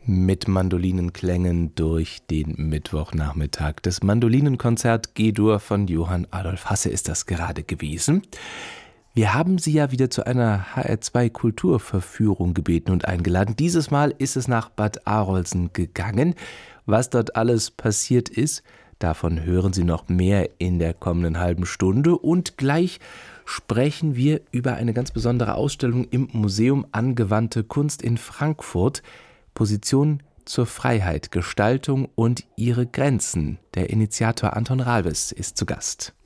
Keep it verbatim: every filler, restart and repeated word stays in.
Mit Mandolinenklängen durch den Mittwochnachmittag. Das Mandolinenkonzert G-Dur von Johann Adolf Hasse ist das gerade gewesen. Wir haben Sie ja wieder zu einer H R zwei Kulturverführung gebeten und eingeladen. Dieses Mal ist es nach Bad Arolsen gegangen. Was dort alles passiert ist, davon hören Sie noch mehr in der kommenden halben Stunde. Und gleich sprechen wir über eine ganz besondere Ausstellung im Museum Angewandte Kunst in Frankfurt. Position zur Freiheit, Gestaltung und ihre Grenzen. Der Initiator Anton Ralbes ist zu Gast.